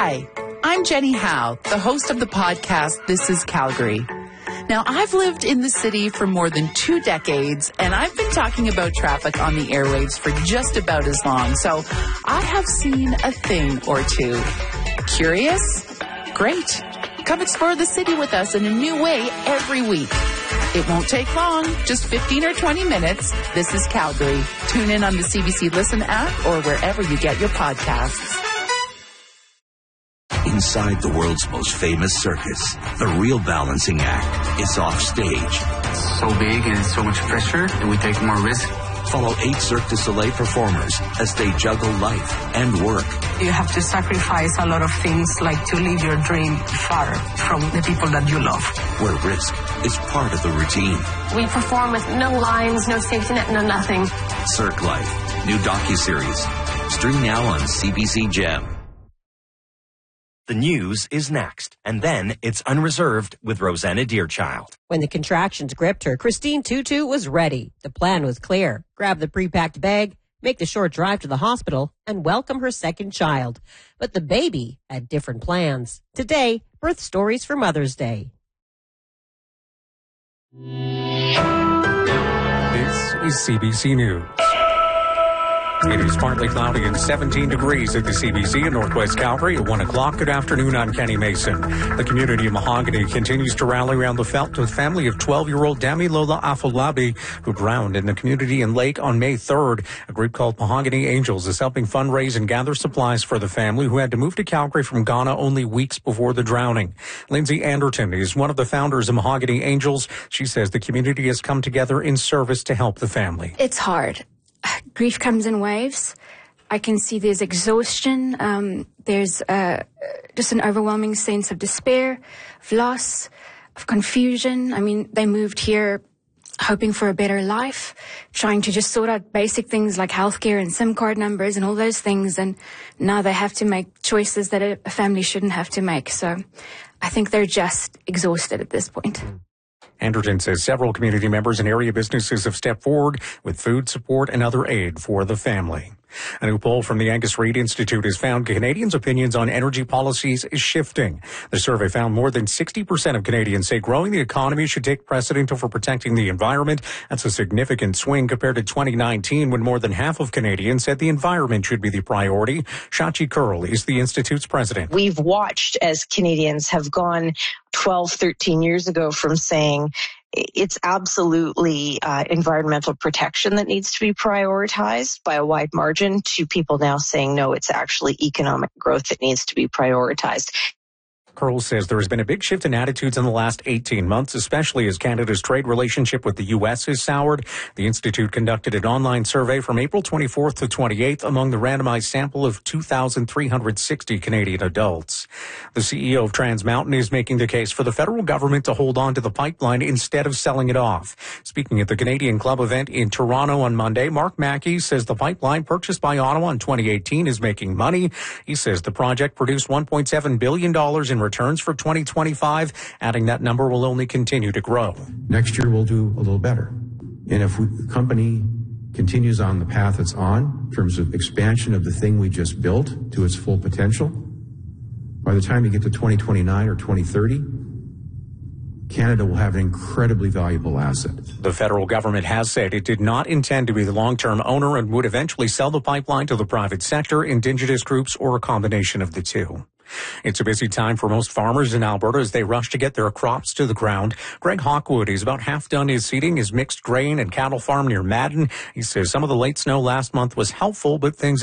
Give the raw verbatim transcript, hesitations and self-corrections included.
Hi, I'm Jenny Howe, the host of the podcast This is Calgary. Now, I've lived in the city for more than two decades, and I've been talking about traffic on the airwaves for just about as long, so I have seen a thing or two. Curious? Great. Come explore the city with us in a new way every week. It won't take long, just fifteen or twenty minutes. This is Calgary. Tune in on the C B C Listen app or wherever you get your podcasts. Inside the world's most famous circus, the real balancing act is off stage. It's so big and so much pressure, and we take more risk. Follow eight Cirque du Soleil performers as they juggle life and work. You have to sacrifice a lot of things, like to leave your dream far from the people that you love. Where risk is part of the routine. We perform with no lines, no safety net, no nothing. Cirque Life, new docuseries. Stream now on C B C Gem. The news is next, and then it's Unreserved with Rosanna Deerchild. When the contractions gripped her, Christine Tutu was ready. The plan was clear. Grab the pre-packed bag, make the short drive to the hospital, and welcome her second child. But the baby had different plans. Today, birth stories for Mother's Day. This is C B C News. It is partly cloudy and seventeen degrees at the C B C in Northwest Calgary at one o'clock. Good afternoon, I'm Kenny Mason. The community of Mahogany continues to rally around the family of twelve-year-old Damilola Afolabi, who drowned in the community and lake on May third. A group called Mahogany Angels is helping fundraise and gather supplies for the family, who had to move to Calgary from Ghana only weeks before the drowning. Lindsay Anderton is one of the founders of Mahogany Angels. She says the community has come together in service to help the family. It's hard. Grief comes in waves. I can see there's exhaustion. Um, there's uh, just an overwhelming sense of despair, of loss, of confusion. I mean, they moved here hoping for a better life, trying to just sort out basic things like healthcare and SIM card numbers and all those things. And now they have to make choices that a family shouldn't have to make. So I think they're just exhausted at this point. Anderton says several community members and area businesses have stepped forward with food support and other aid for the family. A new poll from the Angus Reid Institute has found Canadians' opinions on energy policies is shifting. The survey found more than sixty percent of Canadians say growing the economy should take precedent over protecting the environment. That's a significant swing compared to twenty nineteen, when more than half of Canadians said the environment should be the priority. Shachi Curl is the Institute's president. We've watched as Canadians have gone twelve, thirteen years ago from saying it's absolutely uh, environmental protection that needs to be prioritized by a wide margin to people now saying, no, it's actually economic growth that needs to be prioritized. Curl says there has been a big shift in attitudes in the last eighteen months, especially as Canada's trade relationship with the U S has soured. The Institute conducted an online survey from April twenty-fourth to twenty-eighth among the randomized sample of two thousand three hundred sixty Canadian adults. The C E O of Trans Mountain is making the case for the federal government to hold on to the pipeline instead of selling it off. Speaking at the Canadian Club event in Toronto on Monday, Mark Mackey says the pipeline purchased by Ottawa in twenty eighteen is making money. He says the project produced one point seven billion dollars in returns for twenty twenty-five, adding that number will only continue to grow. Next year, we'll do a little better. And if we, the company continues on the path it's on in terms of expansion of the thing we just built to its full potential, by the time you get to twenty twenty-nine or twenty thirty, Canada will have an incredibly valuable asset. The federal government has said it did not intend to be the long-term owner and would eventually sell the pipeline to the private sector, Indigenous groups, or a combination of the two. It's a busy time for most farmers in Alberta as they rush to get their crops to the ground. Greg Hawkwood is about half done his seeding his mixed grain and cattle farm near Madden. He says some of the late snow last month was helpful, but things